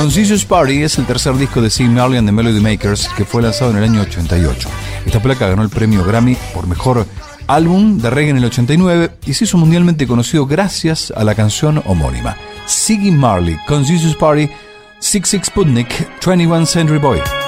Consensus Party es el tercer disco de Zig Marley and the Melody Makers, que fue lanzado en el año 88. Esta placa ganó el premio Grammy por mejor álbum de reggae en el 89 y se hizo mundialmente conocido gracias a la canción homónima. Ziggy Marley, Consensus Party, 66 Sputnik, 21st Century Boy.